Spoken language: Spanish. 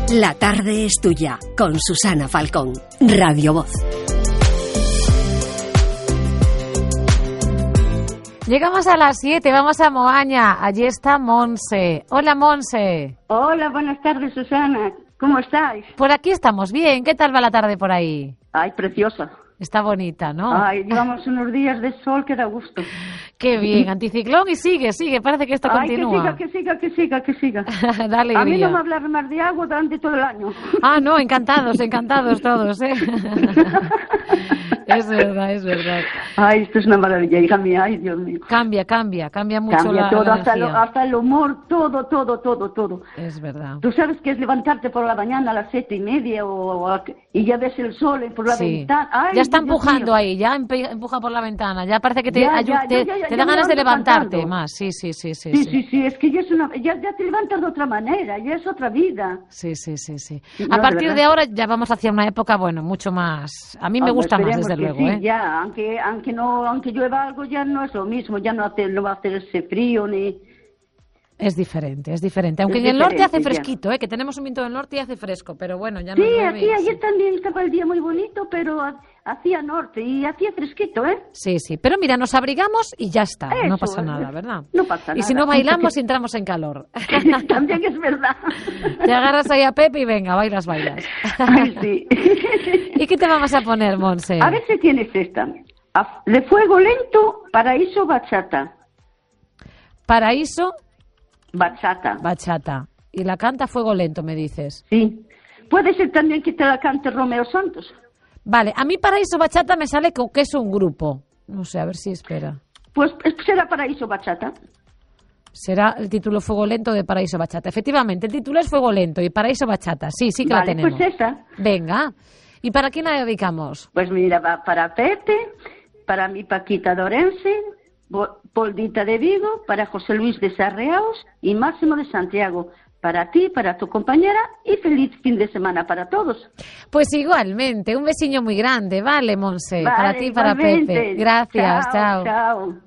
La tarde es tuya, con Susana Falcón, Radio Voz. Llegamos a las 7, vamos a Moaña. Allí está Monse. Hola, Monse. Hola, buenas tardes, Susana. ¿Cómo estáis? Por aquí estamos bien. ¿Qué tal va la tarde por ahí? Ay, preciosa. Está bonita, ¿no? Ay, llevamos unos días de sol que da gusto. Qué bien, anticiclón y sigue, parece que esto continúa. Que siga. Dale, a mí no me hablar más de agua durante todo el año. Ah, no, encantados todos, ¿eh? Es verdad. Ay, esto es una maravilla, hija mía, ay, Dios mío. Cambia mucho Cambia todo, la hasta el humor, todo. Es verdad. Tú sabes que es levantarte por la mañana a las 7:30 y ya ves el sol por la ventana. Ay, ya está empujando ahí, ya empuja por la ventana, ya parece que te da ganas de levantarte más. Sí, es que ya te levantas de otra manera, ya es otra vida. Sí. A partir de ahora ya vamos hacia una época, bueno, mucho más, a mí me gusta más, desde luego, sí, ya, aunque llueva algo ya no es lo mismo, ya no va a hacer ese frío ni... Es diferente. Aunque en el norte hace fresquito, que tenemos un viento del norte y hace fresco, pero bueno, ya no. Sí, aquí ayer también estaba el día muy bonito, pero hacía norte y hacía fresquito, Sí, pero mira, nos abrigamos y ya está, eso, no pasa nada, ¿verdad? No pasa nada. Y si no bailamos y entramos en calor. También es verdad. Te agarras ahí a Pepe y venga, bailas. Ay, sí. ¿Y qué te vamos a poner, Monse? A ver si tienes esta. De fuego lento, Paraíso Bachata. Paraíso Bachata. Y la canta Fuego Lento, me dices. Sí. Puede ser también que te la cante Romeo Santos. Vale, a mí Paraíso Bachata me sale que es un grupo. No sé, a ver si espera. Pues será Paraíso Bachata. Será el título Fuego Lento de Paraíso Bachata. Efectivamente, el título es Fuego Lento y Paraíso Bachata. Sí que la tenemos. Pues esa. Venga. ¿Y para quién la dedicamos? Pues mira, va para Pepe, para mi Paquita Dorense, Poldita de Vigo, para José Luis de Sarreaos y Máximo de Santiago. Para ti, para tu compañera y feliz fin de semana para todos. Pues igualmente, un besiño muy grande, ¿vale, Monse? Vale, para ti y para Pepe. Gracias, chao.